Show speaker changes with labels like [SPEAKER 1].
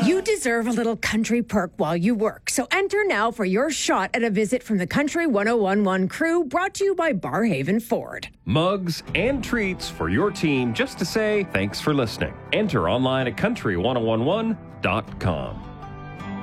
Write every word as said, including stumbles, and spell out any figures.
[SPEAKER 1] You deserve a little country perk while you work. So enter now for your shot at a visit from the Country ten eleven crew, brought to you by Barhaven Ford.
[SPEAKER 2] Mugs and treats for your team just to say thanks for listening. Enter online at country ten eleven dot com.